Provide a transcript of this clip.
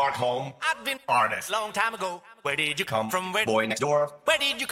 Smart home I've been artist. long time ago. Where did you come from? Where Boy next door. Where did you